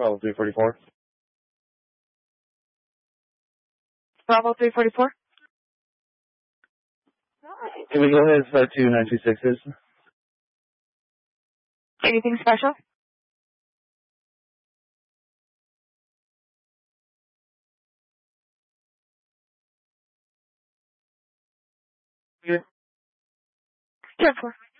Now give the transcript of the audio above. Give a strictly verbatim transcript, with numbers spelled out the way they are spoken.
Bravo three forty-four. Bravo three forty-four. Can we go ahead and start two nine two sixes? Anything special? Yeah. ten four.